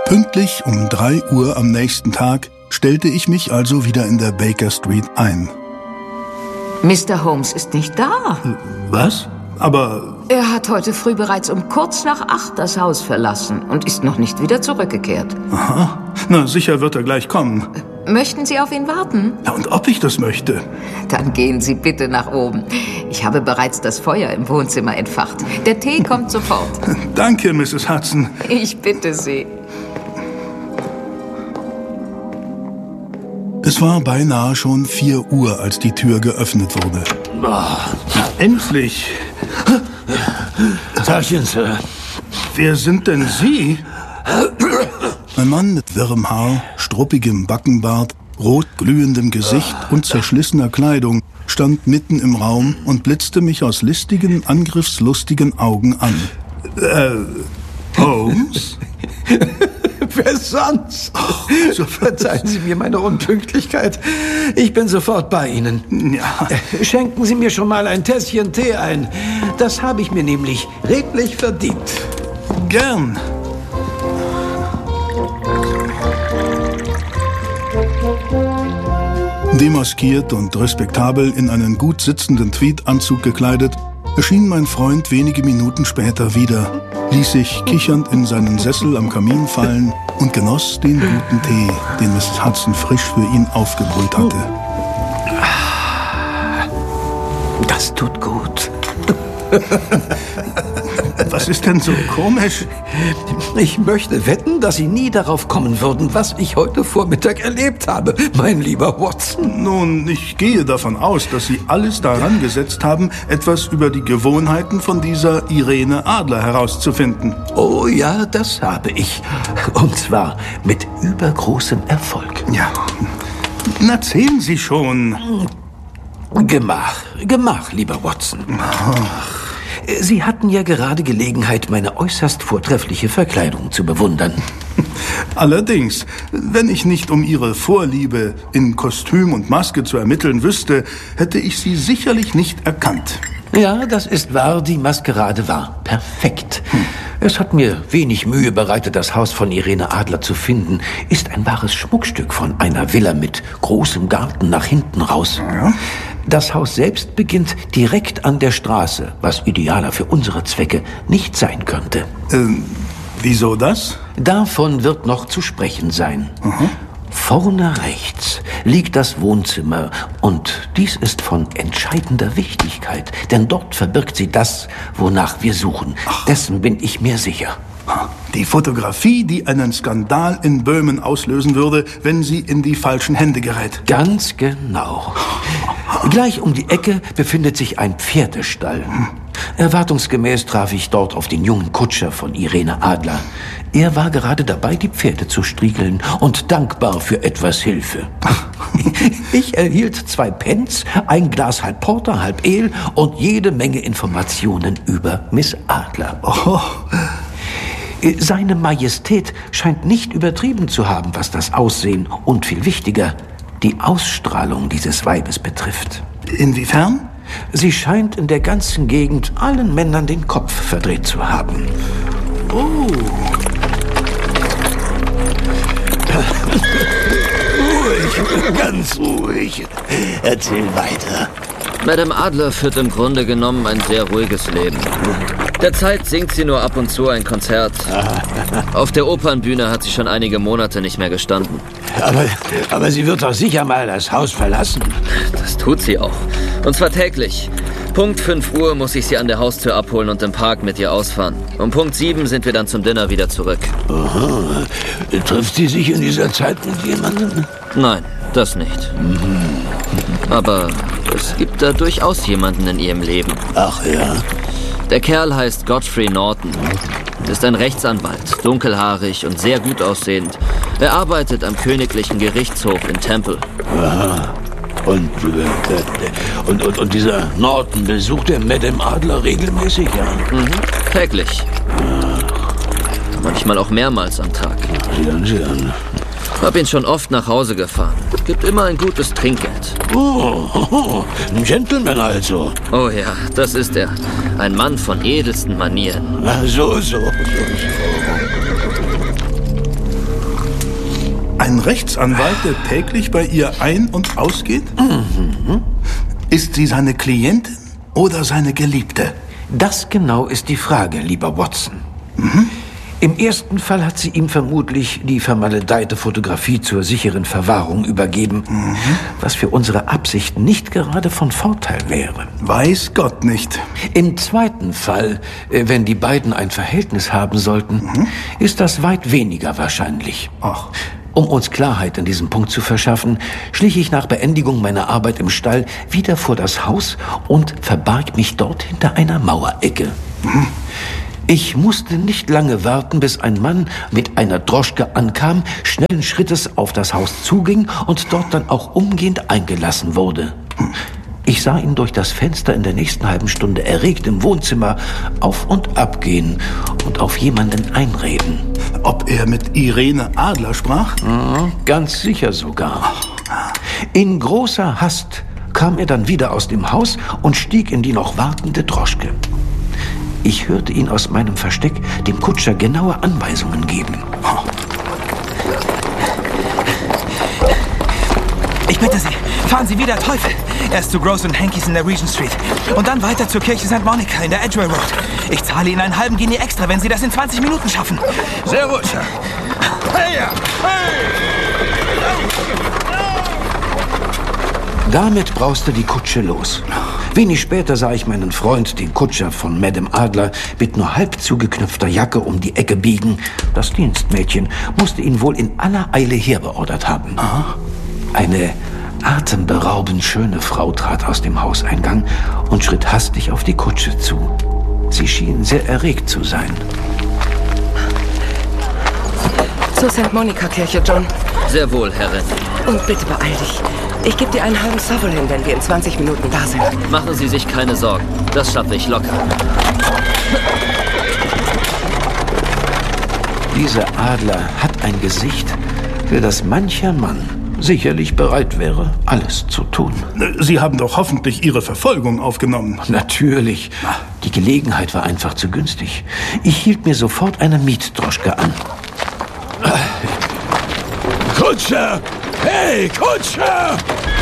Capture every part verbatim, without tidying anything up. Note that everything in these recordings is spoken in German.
Pünktlich um drei Uhr am nächsten Tag stellte ich mich also wieder in der Baker Street ein. Mister Holmes ist nicht da. Was? Aber... Er hat heute früh bereits um kurz nach acht das Haus verlassen und ist noch nicht wieder zurückgekehrt. Aha. Na, sicher wird er gleich kommen. Möchten Sie auf ihn warten? Ja, und ob ich das möchte? Dann gehen Sie bitte nach oben. Ich habe bereits das Feuer im Wohnzimmer entfacht. Der Tee kommt sofort. Danke, Misses Hudson. Ich bitte Sie. Es war beinahe schon vier Uhr, als die Tür geöffnet wurde. Oh, na, endlich. Tagchen, Sir. Wer sind denn Sie? Ein Mann mit wirrem Haar, struppigem Backenbart, rot glühendem Gesicht und zerschlissener Kleidung stand mitten im Raum und blitzte mich aus listigen, angriffslustigen Augen an. Äh, Holmes? Wer sonst? Oh, so verzeihen Sie mir meine Unpünktlichkeit. Ich bin sofort bei Ihnen. Ja. Schenken Sie mir schon mal ein Tässchen Tee ein. Das habe ich mir nämlich redlich verdient. Gern. Demaskiert und respektabel in einen gut sitzenden Tweedanzug gekleidet, erschien mein Freund wenige Minuten später wieder, ließ sich kichernd in seinen Sessel am Kamin fallen und genoss den guten Tee, den Misses Hudson frisch für ihn aufgebrüht hatte. Das tut gut. Was ist denn so komisch? Ich möchte wetten, dass Sie nie darauf kommen würden, was ich heute Vormittag erlebt habe, mein lieber Watson. Nun, ich gehe davon aus, dass Sie alles daran gesetzt haben, etwas über die Gewohnheiten von dieser Irene Adler herauszufinden. Oh ja, das habe ich. Und zwar mit übergroßem Erfolg. Ja, erzählen Sie schon. Gemach, Gemach, lieber Watson. Ach. Sie hatten ja gerade Gelegenheit, meine äußerst vortreffliche Verkleidung zu bewundern. Allerdings, wenn ich nicht um Ihre Vorliebe in Kostüm und Maske zu ermitteln wüsste, hätte ich Sie sicherlich nicht erkannt. Ja, das ist wahr, die Maskerade war perfekt. Hm. Es hat mir wenig Mühe bereitet, das Haus von Irene Adler zu finden. Ist ein wahres Schmuckstück von einer Villa mit großem Garten nach hinten raus. Ja. Das Haus selbst beginnt direkt an der Straße, was idealer für unsere Zwecke nicht sein könnte. Ähm, wieso das? Davon wird noch zu sprechen sein. Mhm. Vorne rechts liegt das Wohnzimmer und dies ist von entscheidender Wichtigkeit, denn dort verbirgt sie das, wonach wir suchen. Ach. Dessen bin ich mir sicher. Die Fotografie, die einen Skandal in Böhmen auslösen würde, wenn sie in die falschen Hände gerät. Ganz genau. Gleich um die Ecke befindet sich ein Pferdestall. Erwartungsgemäß traf ich dort auf den jungen Kutscher von Irene Adler. Er war gerade dabei, die Pferde zu striegeln und dankbar für etwas Hilfe. Ich erhielt zwei Pence, ein Glas halb Porter, halb Ale und jede Menge Informationen über Miss Adler. Oh. Seine Majestät scheint nicht übertrieben zu haben, was das Aussehen und viel wichtiger, die Ausstrahlung dieses Weibes betrifft. Inwiefern? Sie scheint in der ganzen Gegend allen Männern den Kopf verdreht zu haben. Oh. Ruhig, ganz ruhig. Erzähl weiter. Madame Adler führt im Grunde genommen ein sehr ruhiges Leben. Derzeit singt sie nur ab und zu ein Konzert. Auf der Opernbühne hat sie schon einige Monate nicht mehr gestanden. Aber, aber sie wird doch sicher mal das Haus verlassen. Das tut sie auch. Und zwar täglich. Punkt fünf Uhr muss ich sie an der Haustür abholen und im Park mit ihr ausfahren. Um Punkt sieben sind wir dann zum Dinner wieder zurück. Aha. Trifft sie sich in dieser Zeit mit jemandem? Nein, das nicht. Mhm. Aber es gibt da durchaus jemanden in ihrem Leben. Ach ja? Der Kerl heißt Godfrey Norton. Ist ein Rechtsanwalt, dunkelhaarig und sehr gut aussehend. Er arbeitet am Königlichen Gerichtshof in Temple. Aha. Und, äh, und, und, und dieser Norton besucht der Madame Adler regelmäßig, ja? Mhm, täglich. Ja. Manchmal auch mehrmals am Tag. Sieh an, sieh an. Hab ihn schon oft nach Hause gefahren. Gibt immer ein gutes Trinkgeld. Oh, oh, oh, ein Gentleman also. Oh ja, das ist er. Ein Mann von edelsten Manieren. Na, so, so, so, so. Ein Rechtsanwalt, der täglich bei ihr ein- und ausgeht? Mhm. Ist sie seine Klientin oder seine Geliebte? Das genau ist die Frage, lieber Watson. Mhm. Im ersten Fall hat sie ihm vermutlich die vermaledeite Fotografie zur sicheren Verwahrung übergeben, mhm. was für unsere Absichten nicht gerade von Vorteil wäre. Weiß Gott nicht. Im zweiten Fall, wenn die beiden ein Verhältnis haben sollten, mhm. ist das weit weniger wahrscheinlich. Ach. Um uns Klarheit in diesem Punkt zu verschaffen, schlich ich nach Beendigung meiner Arbeit im Stall wieder vor das Haus und verbarg mich dort hinter einer Mauerecke. Mhm. Ich musste nicht lange warten, bis ein Mann mit einer Droschke ankam, schnellen Schrittes auf das Haus zuging und dort dann auch umgehend eingelassen wurde. Ich sah ihn durch das Fenster in der nächsten halben Stunde erregt im Wohnzimmer auf und ab gehen und auf jemanden einreden. Ob er mit Irene Adler sprach? Mhm, ganz sicher sogar. In großer Hast kam er dann wieder aus dem Haus und stieg in die noch wartende Droschke. Ich hörte ihn aus meinem Versteck dem Kutscher genaue Anweisungen geben. Ich bitte Sie, fahren Sie wieder, Teufel! Erst zu Gross und Hankys in der Regent Street und dann weiter zur Kirche Sankt Monica in der Edgware Road. Ich zahle Ihnen einen halben Guinea extra, wenn Sie das in zwanzig Minuten schaffen. Sehr wohl, Sir. Hey, hey! Damit brauste die Kutsche los. Wenig später sah ich meinen Freund, den Kutscher von Madame Adler, mit nur halb zugeknöpfter Jacke um die Ecke biegen. Das Dienstmädchen musste ihn wohl in aller Eile herbeordert haben. Aha. Eine atemberaubend schöne Frau trat aus dem Hauseingang und schritt hastig auf die Kutsche zu. Sie schien sehr erregt zu sein. Zur Sankt Monica-Kirche, John. Sehr wohl, Herrin. Und bitte beeil dich. Ich gebe dir einen halben Sovereign, wenn wir in zwanzig Minuten da sind. Machen Sie sich keine Sorgen. Das schaffe ich locker. Dieser Adler hat ein Gesicht, für das mancher Mann sicherlich bereit wäre, alles zu tun. Sie haben doch hoffentlich Ihre Verfolgung aufgenommen. Natürlich. Die Gelegenheit war einfach zu günstig. Ich hielt mir sofort eine Mietdroschke an. Kutscher! Hey, Kutscher!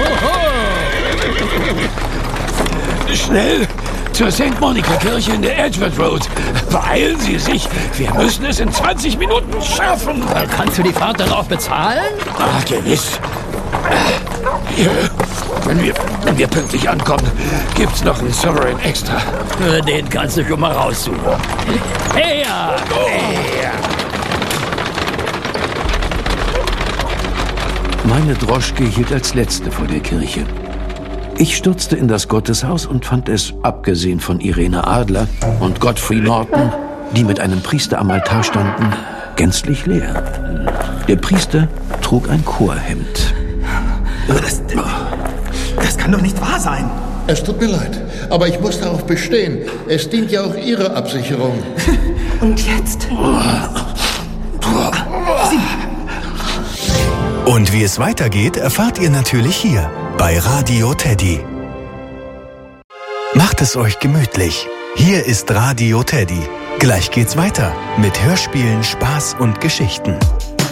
Schnell zur Sankt Monica-Kirche in der Edgeworth Road. Beeilen Sie sich. Wir müssen es in zwanzig Minuten schaffen. Kannst du die Fahrt dann auch bezahlen? Ah, gewiss. Hier, wenn wir, wenn wir pünktlich ankommen, gibt's noch einen Sovereign extra. Den kannst du schon mal raussuchen. Hey, ja! Hey, ja! Meine Droschke hielt als letzte vor der Kirche. Ich stürzte in das Gotteshaus und fand es, abgesehen von Irene Adler und Godfrey Norton, die mit einem Priester am Altar standen, gänzlich leer. Der Priester trug ein Chorhemd. Das, das kann doch nicht wahr sein. Es tut mir leid, aber ich muss darauf bestehen. Es dient ja auch Ihrer Absicherung. Und jetzt? Und wie es weitergeht, erfahrt ihr natürlich hier bei Radio Teddy. Macht es euch gemütlich. Hier ist Radio Teddy. Gleich geht's weiter mit Hörspielen, Spaß und Geschichten.